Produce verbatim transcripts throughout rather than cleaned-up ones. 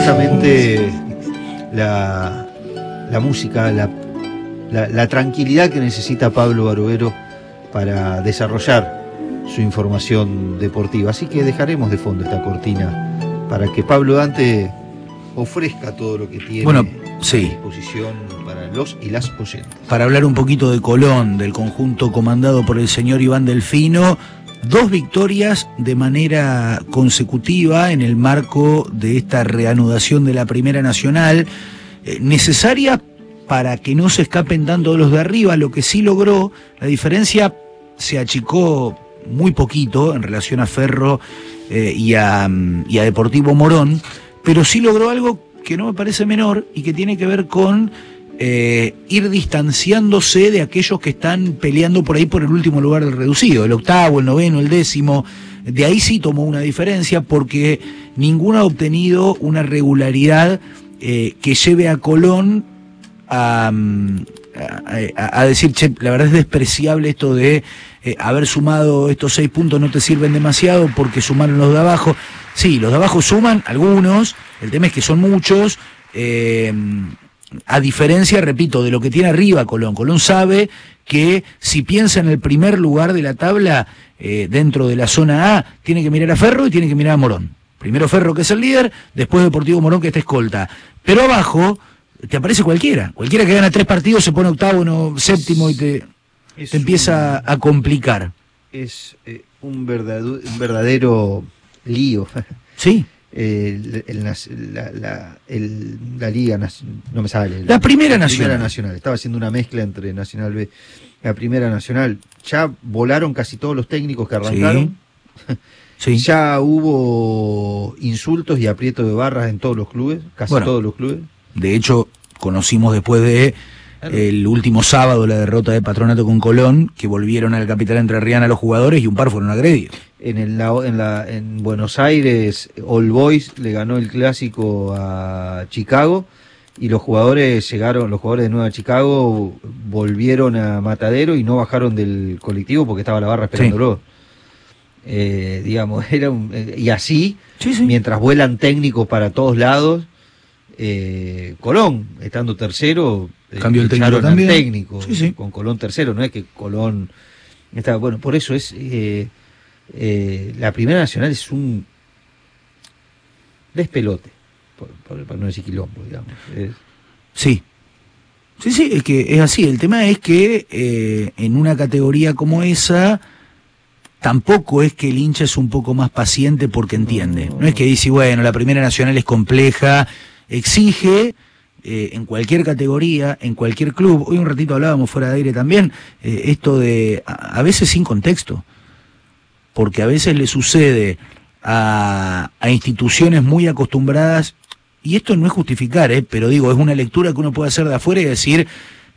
justamente la, la música, la, la, la tranquilidad que necesita Pablo Barovero para desarrollar su información deportiva. Así que dejaremos de fondo esta cortina para que Pablo Dante ofrezca todo lo que tiene, bueno, sí, a disposición para los y las oyentes. Para hablar un poquito de Colón, del conjunto comandado por el señor Iván Delfino, dos victorias de manera consecutiva en el marco de esta reanudación de la Primera Nacional, eh, necesaria para que no se escapen tanto los de arriba. Lo que sí logró, la diferencia se achicó muy poquito en relación a Ferro eh, y, a, y a Deportivo Morón, pero sí logró algo que no me parece menor y que tiene que ver con eh, ir distanciándose de aquellos que están peleando por ahí por el último lugar del reducido, el octavo, el noveno, el décimo. De ahí sí tomó una diferencia porque ninguno ha obtenido una regularidad eh, que lleve a Colón a, a, a decir, che, la verdad es despreciable esto de eh, haber sumado estos seis puntos, no te sirven demasiado porque sumaron los de abajo. Sí, los de abajo suman, algunos, el tema es que son muchos, eh, a diferencia, repito, de lo que tiene arriba Colón. Colón sabe que si piensa en el primer lugar de la tabla, eh, dentro de la zona A, tiene que mirar a Ferro y tiene que mirar a Morón. Primero Ferro, que es el líder, después Deportivo Morón, que está escolta. Pero abajo te aparece cualquiera, cualquiera que gana tres partidos se pone octavo, no, séptimo y te, te empieza un, a complicar. Es eh, un, verdadero, un verdadero lío. Sí. Eh, el, el, la, la, el, la Liga, no me sale. La, la Primera Nacional. Primera Nacional. Estaba haciendo una mezcla entre Nacional B. La Primera Nacional. Ya volaron casi todos los técnicos que arrancaron. Sí. Sí. Ya hubo insultos y aprieto de barras en todos los clubes, casi bueno, todos los clubes. De hecho, conocimos después de el último sábado la derrota de Patronato con Colón, que volvieron al capital entrerriana los jugadores y un par fueron agredidos. En, el, en, la, en Buenos Aires, All Boys le ganó el clásico a Chicago y los jugadores llegaron, los jugadores de Nueva Chicago volvieron a Matadero y no bajaron del colectivo porque estaba la barra esperándolo. Sí. Eh, digamos, era un, eh, y así, sí, sí. Mientras vuelan técnicos para todos lados, eh, Colón, estando tercero, cambió el técnico también. Técnico, sí, sí. Con Colón tercero, no es que Colón está, bueno, por eso es eh, eh, la Primera Nacional es un despelote, por, por, por no decir quilombo, digamos. Es... Sí. Sí, sí, es que es así. El tema es que eh, en una categoría como esa tampoco es que el hincha es un poco más paciente porque entiende. No, no es que dice, bueno, la Primera Nacional es compleja, exige eh, en cualquier categoría, en cualquier club. Hoy un ratito hablábamos fuera de aire también, eh, esto de, a, a veces sin contexto, porque a veces le sucede a, a instituciones muy acostumbradas, y esto no es justificar, eh, pero digo, es una lectura que uno puede hacer de afuera y decir,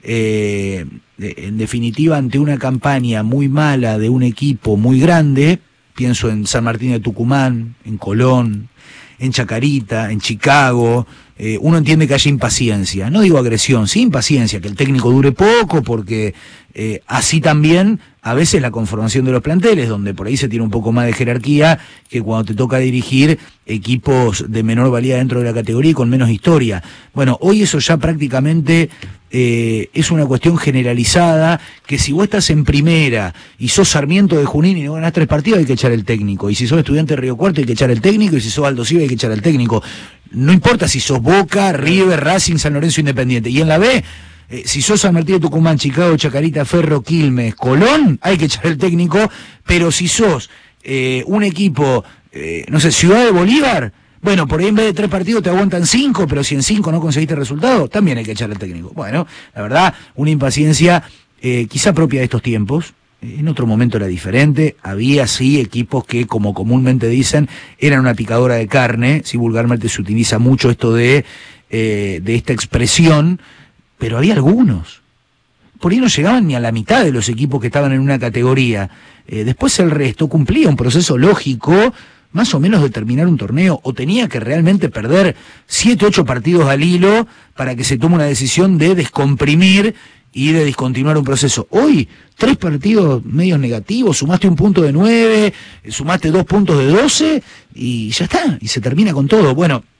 eh, en definitiva, ante una campaña muy mala de un equipo muy grande, pienso en San Martín de Tucumán, en Colón, en Chacarita, en Chicago, eh, uno entiende que haya impaciencia, no digo agresión, sí impaciencia, que el técnico dure poco, porque eh, así también a veces la conformación de los planteles, donde por ahí se tiene un poco más de jerarquía que cuando te toca dirigir equipos de menor valía dentro de la categoría y con menos historia. Bueno, hoy eso ya prácticamente eh, es una cuestión generalizada, que si vos estás en primera y sos Sarmiento de Junín y no ganás tres partidos hay que echar el técnico, y si sos Estudiante de Río Cuarto hay que echar el técnico, y si sos Aldo Civi hay que echar el técnico. No importa si sos Boca, River, Racing, San Lorenzo, Independiente. Y en la B, eh, si sos San Martín de Tucumán, Chicago, Chacarita, Ferro, Quilmes, Colón, hay que echar el técnico. Pero si sos eh, un equipo, eh, no sé, Ciudad de Bolívar, bueno, por ahí en vez de tres partidos te aguantan cinco, pero si en cinco no conseguiste resultado, también hay que echar el técnico. Bueno, la verdad, una impaciencia eh, quizá propia de estos tiempos. En otro momento era diferente, había sí equipos que, como comúnmente dicen, eran una picadora de carne, sí, vulgarmente se utiliza mucho esto de, eh, de esta expresión, pero había algunos. Por ahí no llegaban ni a la mitad de los equipos que estaban en una categoría. Eh, después el resto cumplía un proceso lógico, más o menos de terminar un torneo, o tenía que realmente perder siete, ocho partidos al hilo para que se tome una decisión de descomprimir y de discontinuar un proceso. Hoy, tres partidos medios negativos, sumaste un punto de nueve, sumaste dos puntos de doce, y ya está, y se termina con todo. Bueno,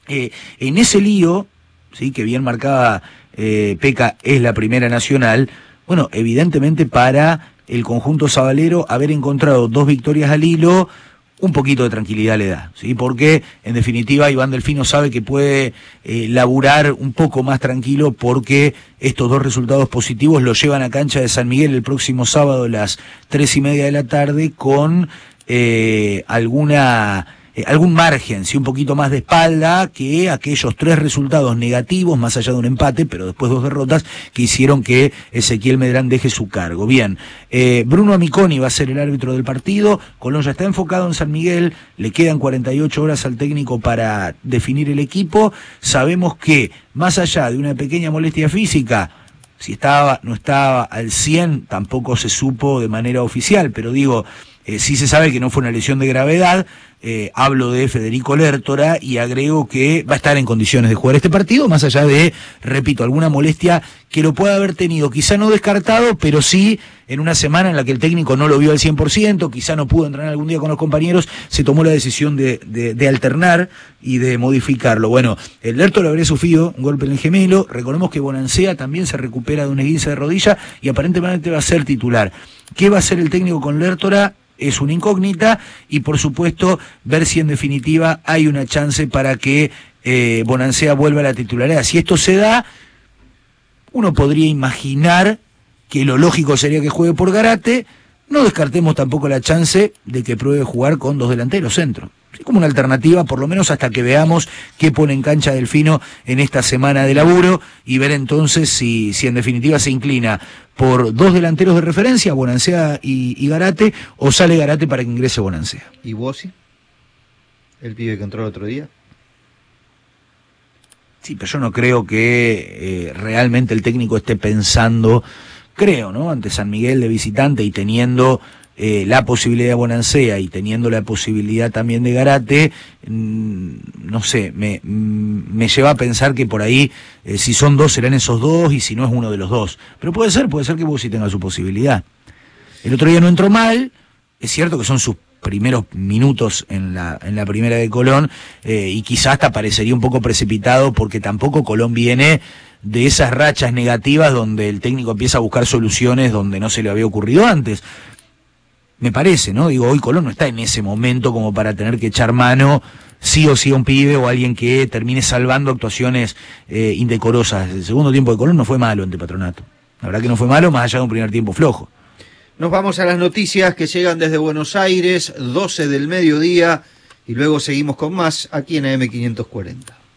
Eh, en ese lío, sí, que bien marcaba eh, Peca, es la Primera Nacional, bueno, evidentemente para el conjunto sabalero haber encontrado dos victorias al hilo, un poquito de tranquilidad le da, ¿sí? Porque en definitiva Iván Delfino sabe que puede eh, laburar un poco más tranquilo porque estos dos resultados positivos lo llevan a cancha de San Miguel el próximo sábado a las tres y media de la tarde con eh, alguna... algún margen, sí, un poquito más de espalda que aquellos tres resultados negativos, más allá de un empate, pero después dos derrotas, que hicieron que Ezequiel Medrán deje su cargo. Bien, eh, Bruno Amiconi va a ser el árbitro del partido, Colón ya está enfocado en San Miguel, le quedan cuarenta y ocho horas al técnico para definir el equipo, sabemos que, más allá de una pequeña molestia física, si estaba, no estaba al cien, tampoco se supo de manera oficial, pero digo, eh, sí se sabe que no fue una lesión de gravedad. Eh, hablo de Federico Lertora y agrego que va a estar en condiciones de jugar este partido, más allá de, repito, alguna molestia que lo pueda haber tenido, quizá no descartado, pero sí en una semana en la que el técnico no lo vio al cien por ciento, quizá no pudo entrenar algún día con los compañeros, se tomó la decisión de, de, de alternar y de modificarlo. Bueno, el Lertora habría sufrido un golpe en el gemelo, recordemos que Bonancea también se recupera de un esguince de rodilla y aparentemente va a ser titular. ¿Qué va a hacer el técnico con Lertora? Es una incógnita y por supuesto ver si en definitiva hay una chance para que eh, Bonancea vuelva a la titularidad. Si esto se da, uno podría imaginar que lo lógico sería que juegue por Garate. No descartemos tampoco la chance de que pruebe jugar con dos delanteros centro. Sí, como una alternativa, por lo menos hasta que veamos qué pone en cancha Delfino en esta semana de laburo y ver entonces si, si en definitiva se inclina por dos delanteros de referencia, Bonancea y, y Garate, o sale Garate para que ingrese Bonancea. ¿Y Bossi? ¿El pibe que entró el otro día? Sí, pero yo no creo que eh, realmente el técnico esté pensando, creo, ¿no? Ante San Miguel de visitante y teniendo eh, la posibilidad de Bonancea y teniendo la posibilidad también de Garate, mmm, no sé, me, mmm, me lleva a pensar que por ahí, eh, si son dos serán esos dos y si no es uno de los dos. Pero puede ser, puede ser que Bossi tenga su posibilidad. El otro día no entró mal, es cierto que son sus primeros minutos en la en la primera de Colón eh, y quizás hasta parecería un poco precipitado porque tampoco Colón viene de esas rachas negativas donde el técnico empieza a buscar soluciones donde no se le había ocurrido antes. Me parece, ¿no? Digo, hoy Colón no está en ese momento como para tener que echar mano sí o sí a un pibe o a alguien que termine salvando actuaciones eh, indecorosas. El segundo tiempo de Colón no fue malo ante Patronato. La verdad que no fue malo, más allá de un primer tiempo flojo. Nos vamos a las noticias que llegan desde Buenos Aires, doce del mediodía, y luego seguimos con más aquí en A M quinientos cuarenta.